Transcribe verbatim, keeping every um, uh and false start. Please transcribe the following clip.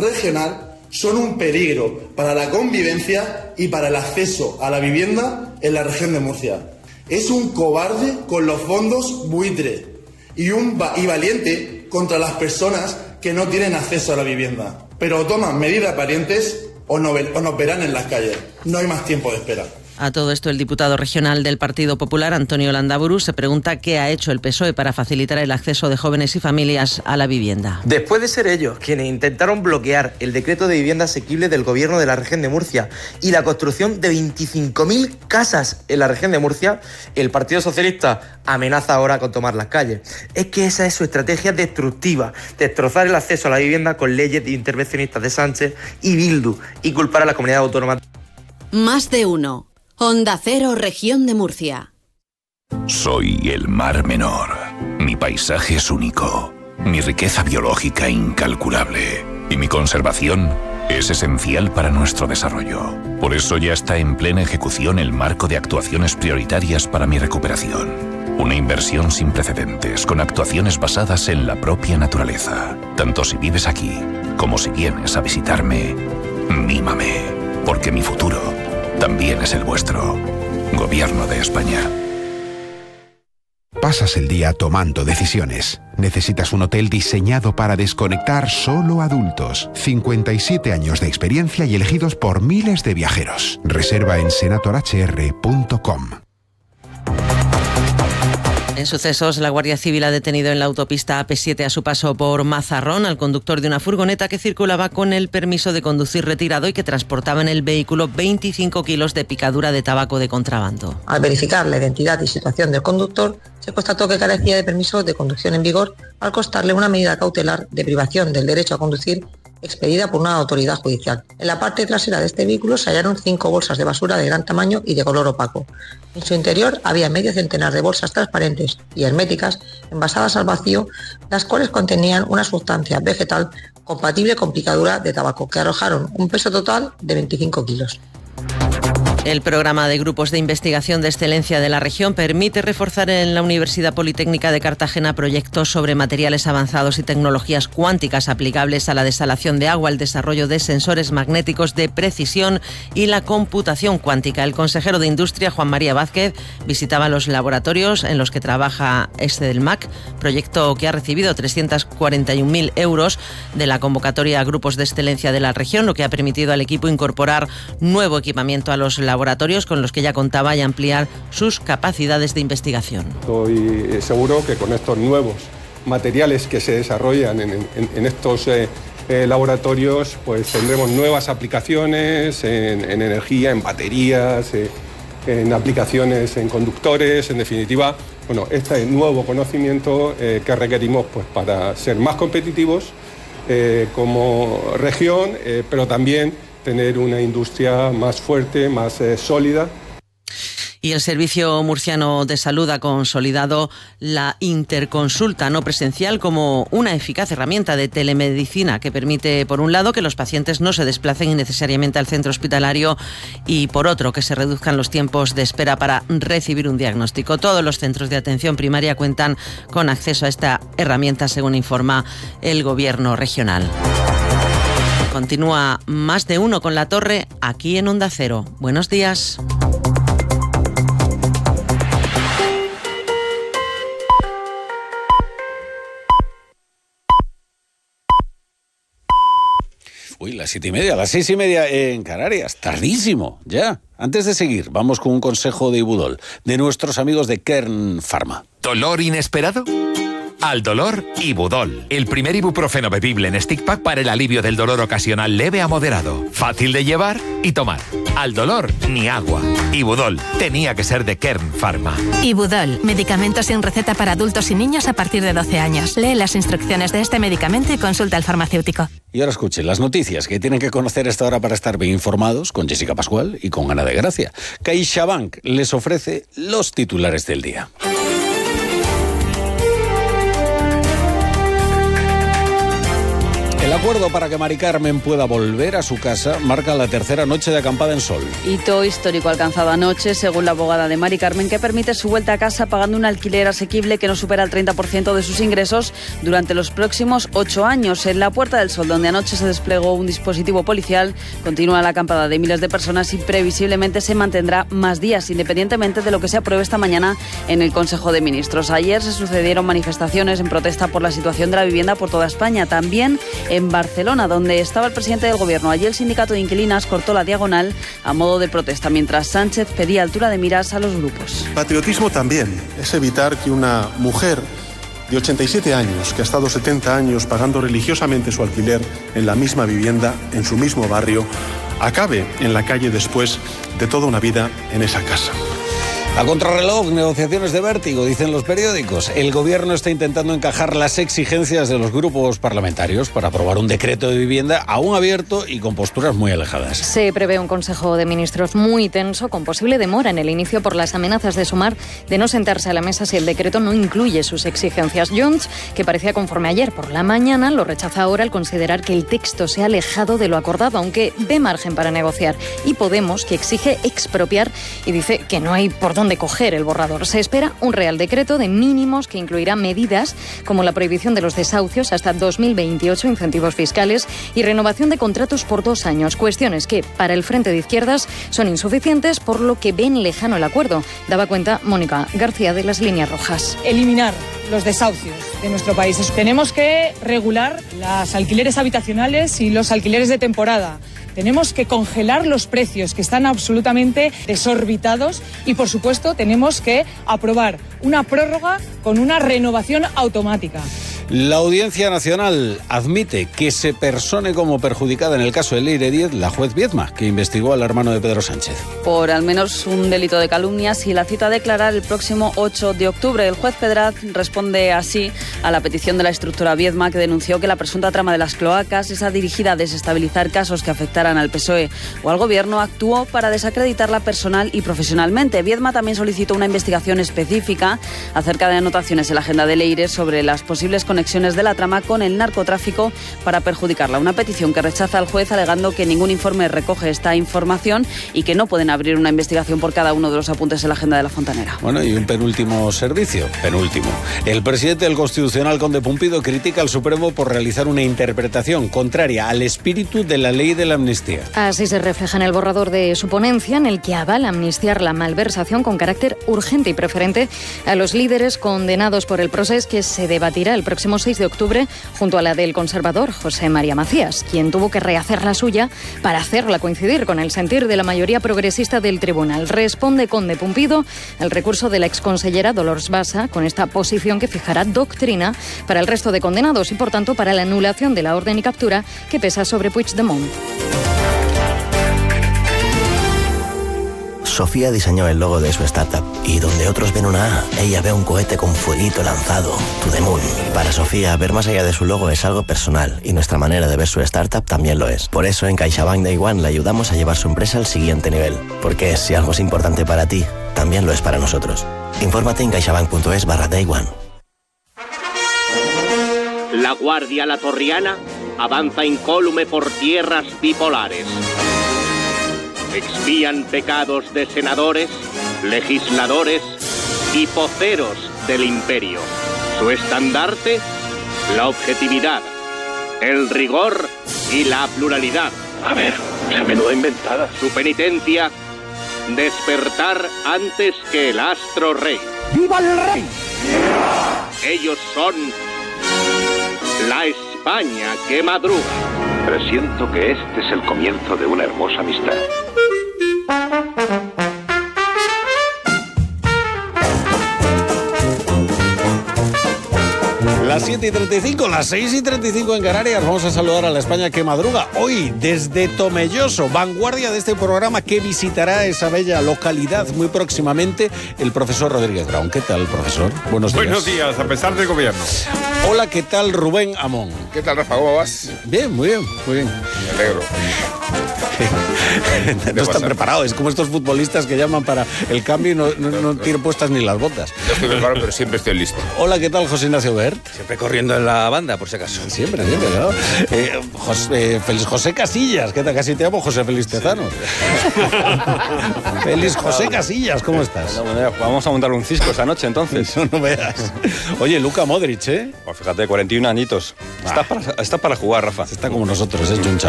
regional son un peligro para la convivencia y para el acceso a la vivienda en la región de Murcia. Es un cobarde con los fondos buitre y un va- y valiente contra las personas que no tienen acceso a la vivienda. Pero o toman medidas valientes o, no, o nos verán en las calles. No hay más tiempo de espera. A todo esto, el diputado regional del Partido Popular, Antonio Landaburu, se pregunta qué ha hecho el P S O E para facilitar el acceso de jóvenes y familias a la vivienda. Después de ser ellos quienes intentaron bloquear el decreto de vivienda asequible del gobierno de la región de Murcia y la construcción de veinticinco mil casas en la región de Murcia, el Partido Socialista amenaza ahora con tomar las calles. Es que esa es su estrategia destructiva, destrozar el acceso a la vivienda con leyes intervencionistas de Sánchez y Bildu y culpar a la comunidad autónoma. Más de uno. Onda Cero, Región de Murcia. Soy el Mar Menor. Mi paisaje es único, mi riqueza biológica incalculable y mi conservación es esencial para nuestro desarrollo. Por eso ya está en plena ejecución el marco de actuaciones prioritarias para mi recuperación. Una inversión sin precedentes, con actuaciones basadas en la propia naturaleza. Tanto si vives aquí como si vienes a visitarme, mímame, porque mi futuro también es el vuestro. Gobierno de España. Pasas el día tomando decisiones. Necesitas un hotel diseñado para desconectar solo adultos. cincuenta y siete años de experiencia y elegidos por miles de viajeros. Reserva en senator h r punto com. En sucesos, la Guardia Civil ha detenido en la autopista A P siete a su paso por Mazarrón al conductor de una furgoneta que circulaba con el permiso de conducir retirado y que transportaba en el vehículo veinticinco kilos de picadura de tabaco de contrabando. Al verificar la identidad y situación del conductor, se constató que carecía de permiso de conducción en vigor al constarle una medida cautelar de privación del derecho a conducir expedida por una autoridad judicial. En la parte trasera de este vehículo se hallaron cinco bolsas de basura de gran tamaño y de color opaco. En su interior había medio centenar de bolsas transparentes y herméticas envasadas al vacío, las cuales contenían una sustancia vegetal compatible con picadura de tabaco, que arrojaron un peso total de veinticinco kilos. El programa de grupos de investigación de excelencia de la región permite reforzar en la Universidad Politécnica de Cartagena proyectos sobre materiales avanzados y tecnologías cuánticas aplicables a la desalación de agua, el desarrollo de sensores magnéticos de precisión y la computación cuántica. El consejero de Industria, Juan María Vázquez, visitaba los laboratorios en los que trabaja este del M A C, proyecto que ha recibido trescientos cuarenta y un mil euros de la convocatoria a grupos de excelencia de la región, lo que ha permitido al equipo incorporar nuevo equipamiento a los laboratorios laboratorios con los que ya contaba y ampliar sus capacidades de investigación. Estoy seguro que con estos nuevos materiales que se desarrollan en, en, en estos eh, eh, laboratorios, pues tendremos nuevas aplicaciones en, en energía, en baterías, eh, en aplicaciones en conductores, en definitiva, bueno, este nuevo conocimiento eh, que requerimos pues, para ser más competitivos eh, como región, eh, pero también tener una industria más fuerte, más eh, sólida. Y el Servicio Murciano de Salud ha consolidado la interconsulta no presencial como una eficaz herramienta de telemedicina que permite, por un lado, que los pacientes no se desplacen innecesariamente al centro hospitalario y, por otro, que se reduzcan los tiempos de espera para recibir un diagnóstico. Todos los centros de atención primaria cuentan con acceso a esta herramienta, según informa el Gobierno regional. Continúa Más de Uno con La Torre, aquí en Onda Cero. Buenos días. Uy, las siete y media, las seis y media en Canarias. Tardísimo, ya. Antes de seguir, vamos con un consejo de Ibudol, de nuestros amigos de Kern Pharma. ¿Dolor inesperado? Al dolor, Ibudol. El primer ibuprofeno bebible en stick pack para el alivio del dolor ocasional leve a moderado. Fácil de llevar y tomar. Al dolor, ni agua. Ibudol. Tenía que ser de Kern Pharma. Ibudol. Medicamento sin receta para adultos y niños a partir de doce años. Lee las instrucciones de este medicamento y consulta al farmacéutico. Y ahora escuchen las noticias que tienen que conocer esta hora para estar bien informados con Jessica Pascual y con Ana de Gracia. CaixaBank les ofrece los titulares del día. El acuerdo para que Mari Carmen pueda volver a su casa marca la tercera noche de acampada en Sol. Hito histórico alcanzado anoche, según la abogada de Mari Carmen, que permite su vuelta a casa pagando un alquiler asequible que no supera el treinta por ciento de sus ingresos durante los próximos ocho años. En la Puerta del Sol, donde anoche se desplegó un dispositivo policial, continúa la acampada de miles de personas y previsiblemente se mantendrá más días, independientemente de lo que se apruebe esta mañana en el Consejo de Ministros. Ayer se sucedieron manifestaciones en protesta por la situación de la vivienda por toda España, también en Barcelona, donde estaba el presidente del Gobierno. Allí el sindicato de inquilinas cortó la diagonal a modo de protesta, mientras Sánchez pedía altura de miras a los grupos. Patriotismo también es evitar que una mujer de ochenta y siete años, que ha estado setenta años pagando religiosamente su alquiler en la misma vivienda, en su mismo barrio, acabe en la calle después de toda una vida en esa casa. A contrarreloj, negociaciones de vértigo, dicen los periódicos. El Gobierno está intentando encajar las exigencias de los grupos parlamentarios para aprobar un decreto de vivienda aún abierto y con posturas muy alejadas. Se prevé un Consejo de Ministros muy tenso, con posible demora en el inicio por las amenazas de Sumar de no sentarse a la mesa si el decreto no incluye sus exigencias. Junts, que parecía conforme ayer por la mañana, lo rechaza ahora al considerar que el texto se ha alejado de lo acordado, aunque ve margen para negociar. Y Podemos, que exige expropiar y dice que no hay por dónde de coger el borrador. Se espera un real decreto de mínimos que incluirá medidas como la prohibición de los desahucios hasta dos mil veintiocho, incentivos fiscales y renovación de contratos por dos años. Cuestiones que, para el Frente de Izquierdas, son insuficientes, por lo que ven lejano el acuerdo. Daba cuenta Mónica García de las líneas rojas. Eliminar los desahucios de nuestro país. Tenemos que regular los alquileres habitacionales y los alquileres de temporada. Tenemos que congelar los precios, que están absolutamente desorbitados, y, por supuesto, tenemos que aprobar una prórroga con una renovación automática. La Audiencia Nacional admite que se persone como perjudicada en el caso de Leire Díez la juez Viedma, que investigó al hermano de Pedro Sánchez. Por al menos un delito de calumnias y la cita a declarar el próximo ocho de octubre. El juez Pedraz responde así a la petición de la estructura Viedma, que denunció que la presunta trama de las cloacas, esa dirigida a desestabilizar casos que afectaran al P S O E o al Gobierno, actuó para desacreditarla personal y profesionalmente. Viedma también solicitó una investigación específica acerca de anotaciones en la agenda de Leire sobre las posibles conexiones de la trama con el narcotráfico para perjudicarla. Una petición que rechaza el juez, alegando que ningún informe recoge esta información y que no pueden abrir una investigación por cada uno de los apuntes en la agenda de la Fontanera. Bueno, y un penúltimo servicio, penúltimo. El presidente del Constitucional, Conde Pumpido, critica al Supremo por realizar una interpretación contraria al espíritu de la ley de la amnistía. Así se refleja en el borrador de su ponencia, en el que avala amnistiar la malversación con carácter urgente y preferente a los líderes condenados por el proceso, que se debatirá el próximo seis de octubre junto a la del conservador José María Macías, quien tuvo que rehacer la suya para hacerla coincidir con el sentir de la mayoría progresista del tribunal. Responde Conde Pumpido al recurso de la exconsellera Dolors Bassa, con esta posición que fijará doctrina para el resto de condenados y, por tanto, para la anulación de la orden y captura que pesa sobre Puigdemont. Sofía diseñó el logo de su startup y donde otros ven una A, ella ve un cohete con fueguito lanzado, to the moon. Para Sofía, ver más allá de su logo es algo personal y nuestra manera de ver su startup también lo es. Por eso en CaixaBank Day One le ayudamos a llevar su empresa al siguiente nivel, porque si algo es importante para ti, también lo es para nosotros. Infórmate en caixabank.es barra Day One. La Guardia Latorriana avanza incólume por tierras bipolares. Expían pecados de senadores, legisladores y poceros del imperio. Su estandarte, la objetividad, el rigor y la pluralidad. A ver, esa menuda inventada. Su penitencia, despertar antes que el astro rey. ¡Viva el rey! Ellos son la España que madruga. Presiento que este es el comienzo de una hermosa amistad. Las siete y treinta y cinco, las seis y treinta y cinco en Canarias. Vamos a saludar a la España que madruga. Hoy, desde Tomelloso, vanguardia de este programa que visitará esa bella localidad muy próximamente, el profesor Rodríguez Brown. ¿Qué tal, profesor? Buenos días. Buenos días, a pesar del gobierno. Hola, ¿qué tal, Rubén Amón? ¿Qué tal, Rafa? ¿Cómo vas? Bien, muy bien, muy bien. Me alegro. No están preparados, es como estos futbolistas que llaman para el cambio y no, no, no tienen puestas ni las botas. Yo estoy preparado, pero siempre estoy listo. Hola, ¿qué tal, José Ignacio Bert? Siempre corriendo en la banda, por si acaso. Siempre, siempre, ¿no? Eh, José, eh, Feliz José Casillas, ¿qué tal? Casi te llamo José Feliz Tezano. Feliz José Casillas, ¿cómo estás? Bueno, vamos a montar un cisco esta noche, entonces. No, no veas. Oye, Luka Modric, ¿eh? Pues fíjate, cuarenta y un añitos. Ah. Está para, está para jugar, Rafa. Está como nosotros, es un chaval.